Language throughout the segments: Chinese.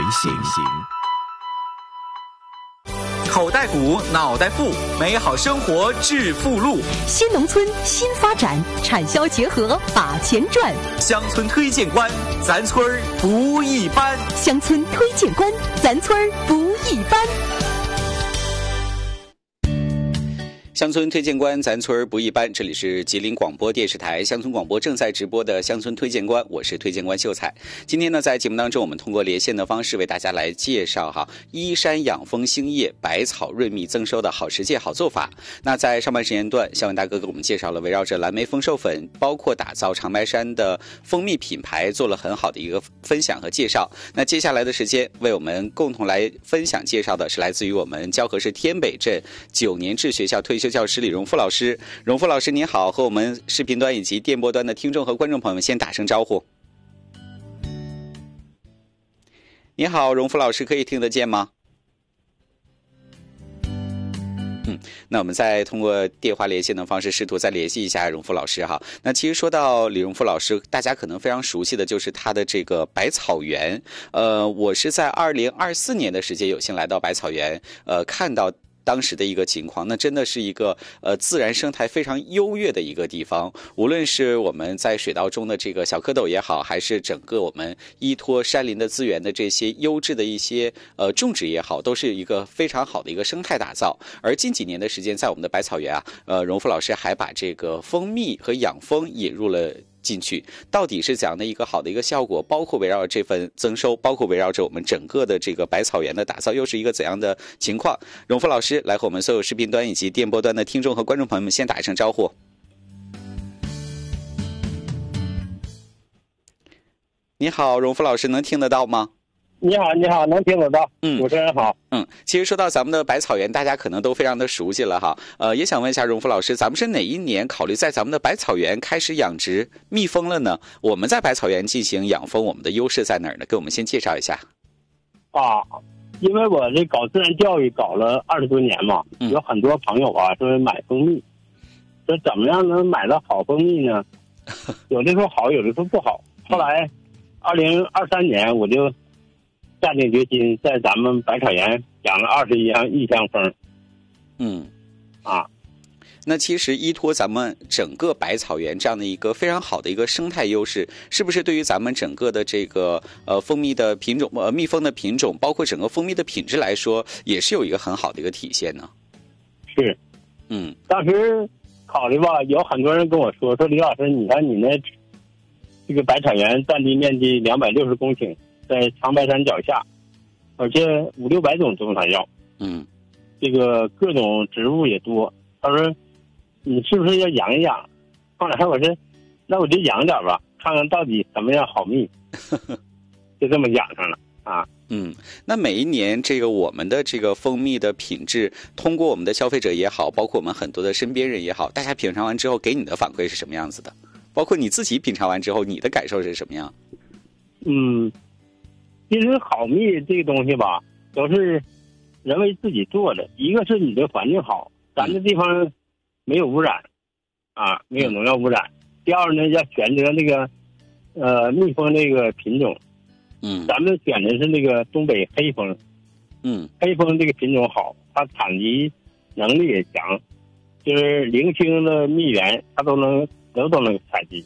行。 口袋鼓，脑袋富，美好生活致富路。 新农村新发展，产销结合把钱赚。 乡村推荐官，咱村儿不一般。 乡村推荐官，咱村儿不一般。 乡村推荐官，咱村儿不一般。这里是吉林广播电视台乡村广播正在直播的乡村推荐官，我是推荐官秀才。今天呢，在节目当中，我们通过连线的方式为大家来介绍依山养蜂兴业，百草润蜜增收的好实践好做法。那在上半时间段，肖文大哥给我们介绍了围绕着蓝莓丰收粉，包括打造长白山的蜂蜜品牌，做了很好的一个分享和介绍。那接下来的时间，为我们共同来分享介绍的是来自于我们蛟河市天北镇9年制学校退休教师李荣富老师。荣富老师您好，和我们视频端以及电波端的听众和观众朋友们先打声招呼。你好，荣富老师，可以听得见吗？那我们再通过电话连线的方式试图再联系一下荣富老师哈。那其实说到李荣富老师，大家可能非常熟悉的就是他的这个百草园。我是在2024年的时间有幸来到百草园，看到当时的一个情况，那真的是一个自然生态非常优越的一个地方。无论是我们在水稻中的这个小蝌蚪也好，还是整个我们依托山林的资源的这些优质的一些种植也好，都是一个非常好的一个生态打造。而近几年的时间，在我们的百草园荣富老师还把这个蜂蜜和养蜂引入了进去，到底是怎样的一个好的一个效果，包括围绕着这份增收，包括围绕着我们整个的这个百草园的打造，又是一个怎样的情况？荣富老师来和我们所有视频端以及电波端的听众和观众朋友们先打一声招呼。你好，荣富老师，能听得到吗？ 你好，能听得到。主持人好。 其实说到咱们的百草园，大家可能都非常的熟悉了哈。也想问一下荣富老师，咱们是哪一年考虑在咱们的百草园开始养殖蜜蜂了呢？我们在百草园进行养蜂，我们的优势在哪儿呢？给我们先介绍一下。 因为我这搞自然教育搞了20多年嘛，有很多朋友说买蜂蜜，说怎么样能买到好蜂蜜呢？有的说好，有的说不好。后来2023年我就下定决心，在咱们百草园养了21样异香蜂。 那其实依托咱们整个百草园这样的一个非常好的一个生态优势，是不是对于咱们整个的这个蜂蜜的品种蜜蜂的品种，包括整个蜂蜜的品质来说，也是有一个很好的一个体现呢？ 是。当时考虑吧，有很多人跟我说李老师，你看你那这个百草园占地面积260公顷，在长白山脚下，而且500-600种中草药，这个各种植物也多。他说你是不是要养一养？后来我说那我就养点吧，看看到底什么样好蜜。就这么养上了那每一年这个我们的这个蜂蜜的品质，通过我们的消费者也好，包括我们很多的身边人也好，大家品尝完之后给你的反馈是什么样子的？包括你自己品尝完之后，你的感受是什么样？ 其实好蜜这个东西吧，都是人为自己做的。一个是你的环境好，咱这地方没有污染没有农药污染。第二呢，要选择那个蜜蜂这个品种，咱们选的是那个东北黑蜂。黑蜂这个品种好，它产集能力也强，就是零星的蜜源它都能采集。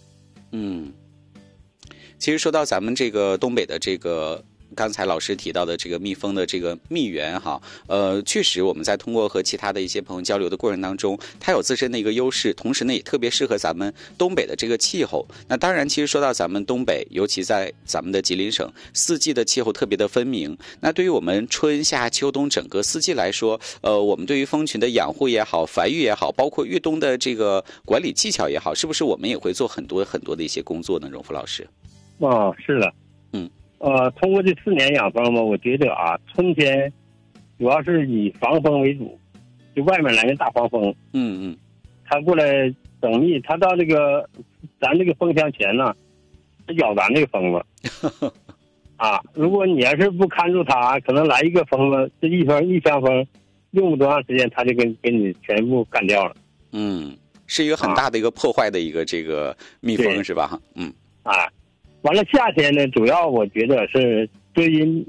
其实说到咱们这个东北的这个刚才老师提到的这个蜜蜂的这个蜜源确实我们在通过和其他的一些朋友交流的过程当中，它有自身的一个优势，同时呢也特别适合咱们东北的这个气候。那当然其实说到咱们东北，尤其在咱们的吉林省，四季的气候特别的分明。那对于我们春夏秋冬整个四季来说，我们对于蜂群的养护也好，繁育也好，包括越冬的这个管理技巧也好，是不是我们也会做很多很多的一些工作呢？荣富老师。 是的。通过这4年养蜂嘛，我觉得春天主要是以防蜂为主，就外面来的大黄蜂，它过来整蜜，它到这个咱这个蜂箱前呢，它咬咱这个蜂子。如果你要是不看住它，可能来一个蜂子，这一箱蜂用不多长时间，它就给你全部干掉了。 是一个很大的一个破坏的一个这个蜜蜂，是吧？ 完了夏天呢，主要我觉得是对于